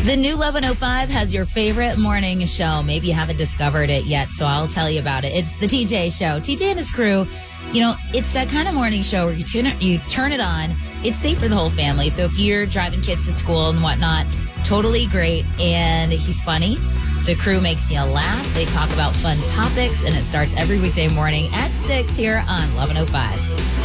The new 1105 has your favorite morning show. Maybe you haven't discovered it yet, so I'll tell you about it. It's the TJ Show. TJ and his crew, it's that kind of morning show where you turn it on. It's safe for the whole family. So if you're driving kids to school and whatnot, totally great. And he's funny. The crew makes you laugh. They talk about fun topics, and it starts every weekday morning at 6 here on 1105.